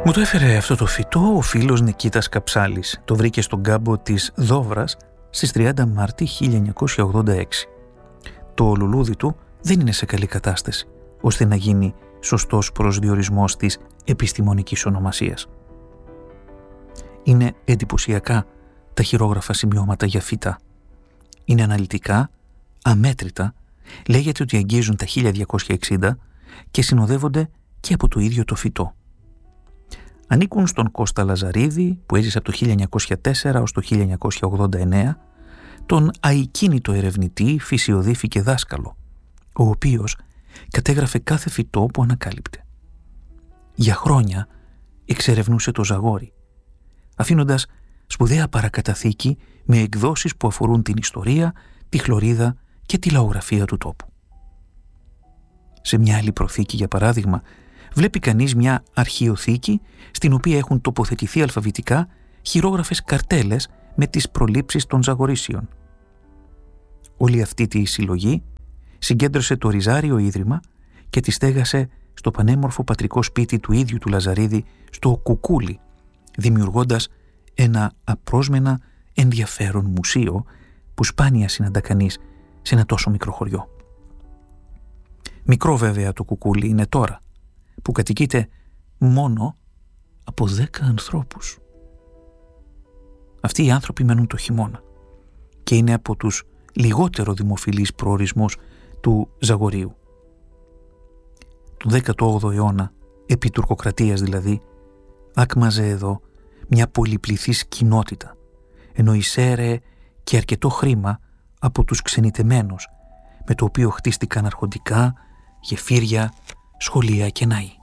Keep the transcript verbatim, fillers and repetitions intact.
Μου το έφερε αυτό το φυτό ο φίλος Νικήτας Καψάλης. Το βρήκε στον κάμπο της Δόβρας στις τριάντα Μάρτη χίλια εννιακόσια ογδόντα έξι. Το λουλούδι του δεν είναι σε καλή κατάσταση, ώστε να γίνει σωστός προσδιορισμός της επιστημονικής ονομασίας. Είναι εντυπωσιακά τα χειρόγραφα σημειώματα για φύτα. Είναι αναλυτικά, αμέτρητα, λέγεται ότι αγγίζουν τα χίλια διακόσια εξήντα και συνοδεύονται και από το ίδιο το φυτό. Ανήκουν στον Κώστα Λαζαρίδη, που έζησε από το χίλια εννιακόσια τέσσερα ως το χίλια εννιακόσια ογδόντα εννέα, τον αικίνητο ερευνητή, φυσιοδίφη και δάσκαλο, ο οποίος κατέγραφε κάθε φυτό που ανακάλυπτε. Για χρόνια εξερευνούσε το ζαγόρι, αφήνοντας σπουδαία παρακαταθήκη με εκδόσεις που αφορούν την ιστορία, τη χλωρίδα και τη λαογραφία του τόπου. Σε μια άλλη προθήκη, για παράδειγμα, βλέπει κανείς μια αρχαιοθήκη στην οποία έχουν τοποθετηθεί αλφαβητικά χειρόγραφες καρτέλες με τις προλήψεις των Ζαγορίσιων. Όλη αυτή τη συλλογή συγκέντρωσε το Ριζάριο Ίδρυμα και τη στέγασε στο πανέμορφο πατρικό σπίτι του ίδιου του Λαζαρίδη στο Κουκούλι, δημιουργώντας ένα απρόσμενα ενδιαφέρον μουσείο που σπάνια συναντά κανείς σε ένα τόσο μικρό χωριό. Μικρό βέβαια το Κουκούλι είναι τώρα, που κατοικείται μόνο από δέκα ανθρώπους. Αυτοί οι άνθρωποι μένουν το χειμώνα και είναι από τους λιγότερο δημοφιλείς προορισμούς του Ζαγορίου. Του δέκατο όγδοο αιώνα, επί τουρκοκρατίας δηλαδή, άκμαζε εδώ μια πολυπληθής κοινότητα, ενώ εισέρεε και αρκετό χρήμα από τους ξενιτεμένους, με το οποίο χτίστηκαν αρχοντικά, γεφύρια, σχολεία και ναοί.